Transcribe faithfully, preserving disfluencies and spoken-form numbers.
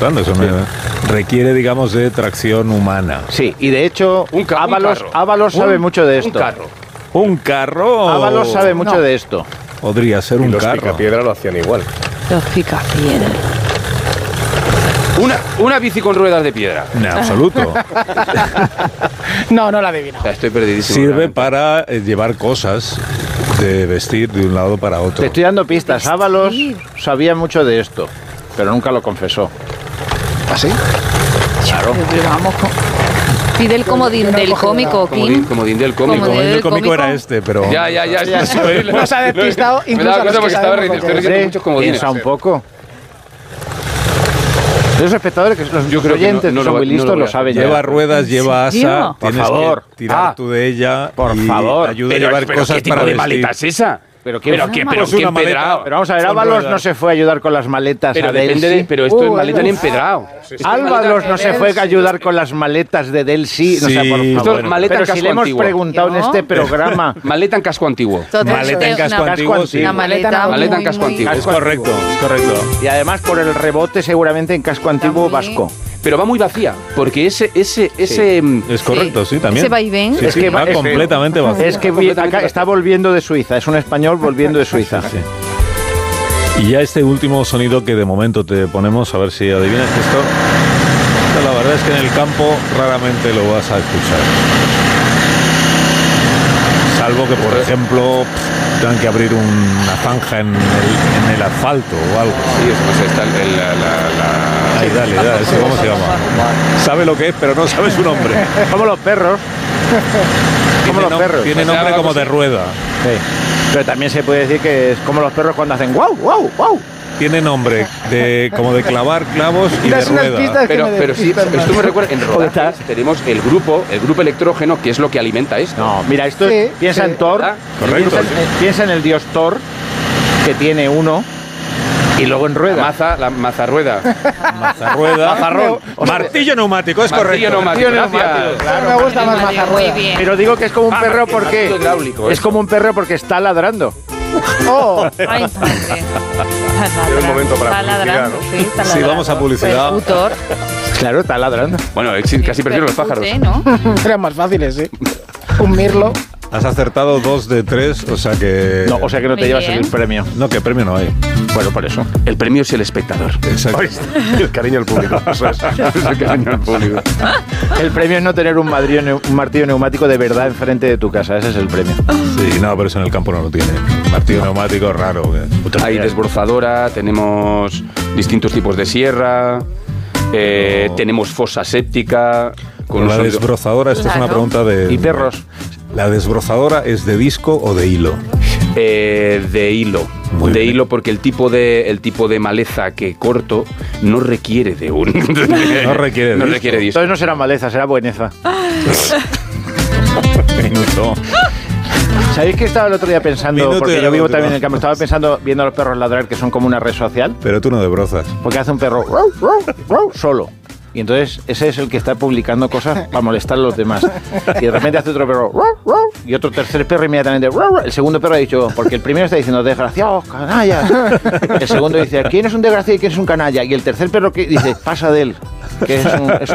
preguntando. Eso sí. me requiere, digamos, de tracción humana. Sí, y de hecho, un ca- Ábalos, un Ábalos sabe un, mucho de esto. Un carro. ¿Un carro? Ábalos sabe mucho no. de esto. Podría ser Y un los carro. Picapiedra lo hacían igual. Los picapiedra. Una, una bici con ruedas de piedra. En absoluto. No, no la adivino. O sea, estoy perdidísimo. Sirve realmente. para eh, llevar cosas de vestir de un lado para otro. Te estoy dando pistas. Ábalos sabía mucho de esto, pero nunca lo confesó. ¿Ah, sí? Claro. Pero vamos con... Pide el comodín del cómico, Como, Kim. di- como din del cómico. Como Como del el cómico cómico. era este, pero... Ya, ya, ya. Ya, no sé. Nos ha despistado Me incluso daba a los cuenta que porque estaba sabemos riendo. lo Estoy que es. riendo muchos comodines. Piensa un poco. Los espectadores, que los Yo creo que oyentes no- no que son lo- muy no listos, lo voy lo a saben Lleva ya. ruedas, lleva asa, serio? Por tienes favor. que tirar Ah. tú de ella Por y favor. ayuda Pero, a llevar pero cosas ¿qué tipo para de vestir. maleta es esa? Pero qué pero, una qué, maleta. pero Pues qué una maleta. empedrado. Pero vamos a ver, Son Ábalos ruedas. no se fue a ayudar con las maletas Pero a depende Delsi. de, pero esto es Uh, maleta en es verdad. empedrado. Ábalos no se fue a ayudar con las maletas de Delsi. No, o sea, por Sí, favor. bueno, maleta Pero en si casco le hemos antiguo. preguntado en ¿No? este programa. Maleta en casco antiguo. Totalmente Maleta en casco una- antiguo, sí. Una maleta, Maleta en muy, casco muy- antiguo. Es correcto, es correcto. Y además por el rebote seguramente en casco antiguo También. vasco. Pero va muy vacía, porque ese, ese, ese... mm, Es correcto, sí, también. Ese vaivén. Sí, Es sí, que va es que- completamente vacío. Es que vi- Completamente acá está volviendo de Suiza. Es un español volviendo de Suiza. Sí. Y ya este último sonido que de momento te ponemos, a ver si adivinas que esto, esto la verdad es que en el campo raramente lo vas a escuchar. Salvo que, por ejemplo, tengan que abrir una zanja en el, en el asfalto o algo. Sí, eso pues está el- el- la... la- la- Ahí, dale, dale, ese ¿cómo se llama? Sabe lo que es, pero no sabe su nombre. Como los perros. Como Tiene los nom- perros. Tiene O sea, nombre algo como de así. rueda. Sí. Pero también se puede decir que es como los perros cuando hacen guau, guau, guau. Tiene nombre de como de clavar clavos y de Das unas rueda. pistas. Pero, que me pero sí, despistan esto más. me recuerda, en rodajes tenemos el grupo, el grupo electrógeno, que es lo que alimenta esto. No, mira, esto Sí, es- piensa sí. en Thor. ¿Verdad? Correcto, Piensa, en- sí. eh, piensa en el dios Thor, que tiene uno, y luego en La rueda. maza, la mazarrueda. Mazarrueda. Mazarrón. Martillo neumático, es Martillo correcto. neumático, Martillo gracias. neumático, Claro, me gusta más Muy mazarrueda. bien. Pero digo que es como un Ah, perro martillo porque hidráulico, es eso. como un perro porque está ladrando. Oh, Ay, madre. Era un momento para Está publicidad, ladrando, ¿no? sí, está Sí, ladrando. vamos a publicidad. Percutor. Claro, está ladrando. Bueno, casi prefiero los pájaros. Percute, ¿no? eran más fáciles, ¿eh? Un mirlo. Has acertado dos de tres, o sea que... No, o sea que no te Muy llevas bien. el premio. No, que premio no hay. Bueno, por eso. El premio es el espectador. Exacto. El cariño al público. Eso es. Es el cariño al público. El premio es no tener un, madrillo neu- un martillo neumático de verdad enfrente de tu casa. Ese es el premio. Sí, no, pero eso en el campo no lo tiene. Martillo neumático raro. que- Hay desbrozadora, tenemos distintos tipos de sierra, eh, Pero- tenemos fosa séptica. Con Con un la sonido- desbrozadora, esta es Claro. una pregunta de... Y perros. ¿La desbrozadora es de disco o de hilo? Eh, de hilo. Muy de bien. hilo porque el tipo de el tipo de maleza que corto no requiere de un No requiere de no disco. requiere disco. Entonces no será maleza, será bueneza. Minuto. ¿Sabéis que estaba el otro día pensando? Minuto y Porque la yo vivo última. también en el campo. Estaba pensando, viendo a los perros ladrar, que son como una red social. Pero tú no desbrozas. Porque hace un perro "Ruau, ruau, ruau", solo. Y entonces ese es el que está publicando cosas para molestar a los demás. Y de repente hace otro perro "Ruau, ruau", y otro tercer perro inmediatamente "Ruau, ruau". El segundo perro ha dicho, porque el primero está diciendo desgraciados, canallas. El segundo dice, ¿quién es un desgraciado y quién es un canalla? Y el tercer perro que dice, pasa de él, que es un, es